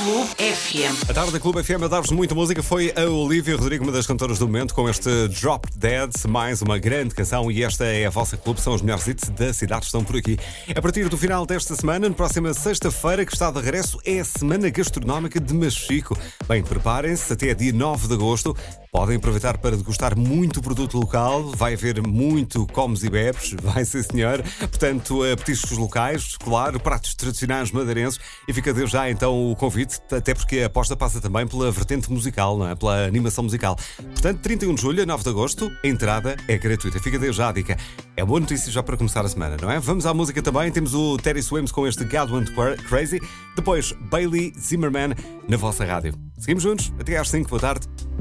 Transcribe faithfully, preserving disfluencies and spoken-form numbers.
Clube F M. A tarde da Clube F M a dar-vos muita música foi a Olivia Rodrigo, uma das cantoras do momento, com este Drop Dead, mais uma grande canção, e esta é a vossa clube, são os melhores hits da cidade, estão por aqui. A partir do final desta semana, na próxima sexta-feira, que está de regresso, é a Semana Gastronómica de Machico. Bem, preparem-se, até dia nove de agosto. Podem aproveitar para degustar muito produto local, vai haver muito comes e bebes, vai ser senhor. Portanto, petiscos locais, claro, pratos tradicionais madeirenses, e fica desde já então o convite, até porque a aposta passa também pela vertente musical, não é? Pela animação musical. Portanto, trinta e um de julho a nove de agosto, a entrada é gratuita. Fica desde já a dica. É boa notícia já para começar a semana, não é? Vamos à música também, temos o Teddy Swims com este God Went Crazy, depois Bailey Zimmerman na vossa rádio. Seguimos juntos, até às cinco, boa tarde.